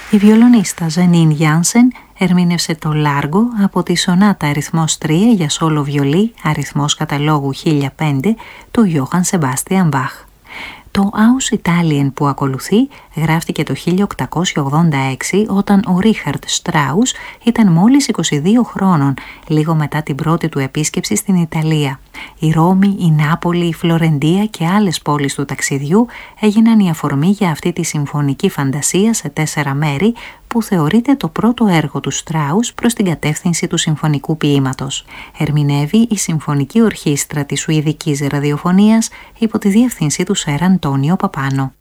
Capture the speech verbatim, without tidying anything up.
Η βιολονίστα Ζενίν Γιάνσεν ερμήνευσε το Λάργο από τη σονάτα αριθμός τρία για σόλο βιολί, αριθμός καταλόγου χίλια πέντε του Γιώχαν Σεμπάστιαν Μπαχ. Το Aus Italien που ακολουθεί γράφτηκε το χίλια οκτακόσια ογδόντα έξι όταν ο Ρίχαρντ Στράους ήταν μόλις είκοσι δύο χρόνων, λίγο μετά την πρώτη του επίσκεψη στην Ιταλία. Η Ρώμη, η Νάπολη, η Φλωρεντία και άλλες πόλεις του ταξιδιού έγιναν η αφορμή για αυτή τη συμφωνική φαντασία σε τέσσερα μέρη που θεωρείται το πρώτο έργο του Στράους προς την κατεύθυνση του συμφωνικού ποίηματος. Ερμηνεύει η Συμφωνική Ορχήστρα της Σουηδικής Ραδιοφωνίας υπό τη διεύθυνση του Σερ Αντώνιο Παπάνο.